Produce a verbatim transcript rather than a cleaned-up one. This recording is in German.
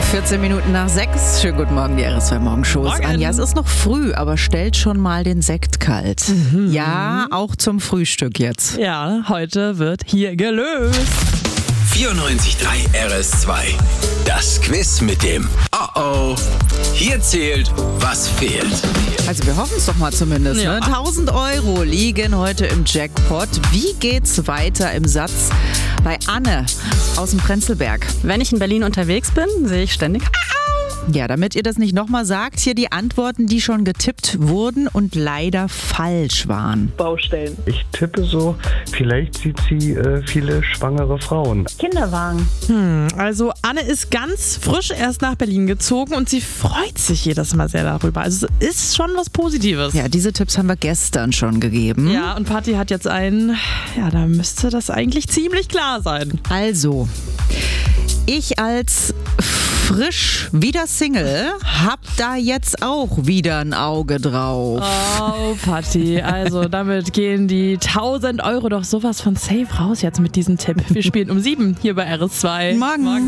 vierzehn Minuten nach sechs. Schönen guten Morgen, die R S zwei Morgenshows. Morgen. Anja, es ist noch früh, aber stellt schon mal den Sekt kalt. Mhm. Ja, auch zum Frühstück jetzt. Ja, heute wird hier gelöst. vierundneunzig Komma drei R S zwei. Das Quiz mit dem Oh-Oh. Hier zählt, was fehlt. Also wir hoffen es doch mal zumindest. Ja. Ne? tausend Euro liegen heute im Jackpot. Wie geht's weiter im Satz bei Anne aus dem Prenzlberg? Wenn ich in Berlin unterwegs bin, sehe ich ständig. Ja, damit ihr das nicht nochmal sagt, hier die Antworten, die schon getippt wurden und leider falsch waren. Baustellen. Ich tippe so, vielleicht sieht sie äh, viele schwangere Frauen. Kinderwagen. Hm, also Anne ist ganz frisch erst nach Berlin gezogen und sie freut sich jedes Mal sehr darüber. Also es ist schon was Positives. Ja, diese Tipps haben wir gestern schon gegeben. Ja, und Patti hat jetzt einen, ja, da müsste das eigentlich ziemlich klar sein. Also, ich als frisch wieder Single hab da jetzt auch wieder ein Auge drauf. Oh, Patti, also damit gehen die tausend Euro doch sowas von safe raus jetzt mit diesem Tipp. Wir spielen um sieben hier bei R S zwei. Morgen. Morgen.